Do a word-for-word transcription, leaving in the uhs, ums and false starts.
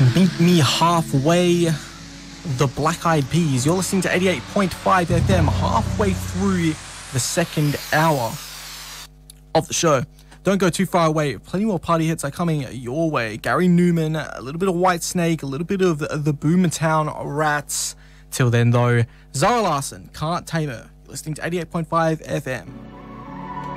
Meet Me Halfway, the Black Eyed Peas. You're listening to eighty-eight point five F M, halfway through the second hour of the show. Don't go too far away. Plenty more party hits are coming your way. Gary Newman, a little bit of Whitesnake, a little bit of the, the Boomtown Rats. Till then, though, Zara Larsson, Can't Tame Her. You're listening to eighty-eight point five F M.